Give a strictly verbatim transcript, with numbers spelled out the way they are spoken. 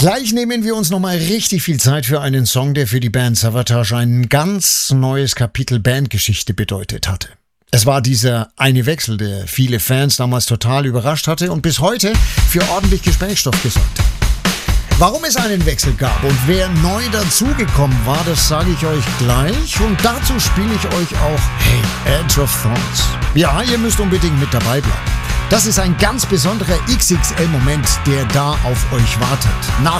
Gleich nehmen wir uns nochmal richtig viel Zeit für einen Song, der für die Band Savatage ein ganz neues Kapitel Bandgeschichte bedeutet hatte. Es war dieser eine Wechsel, der viele Fans damals total überrascht hatte und bis heute für ordentlich Gesprächsstoff gesorgt hat. Warum es einen Wechsel gab und wer neu dazugekommen war, das sage ich euch gleich. Und dazu spiele ich euch auch Hey, Edge of Thrones. Ja, ihr müsst unbedingt mit dabei bleiben. Das ist ein ganz besonderer X X L-Moment, der da auf euch wartet. Nach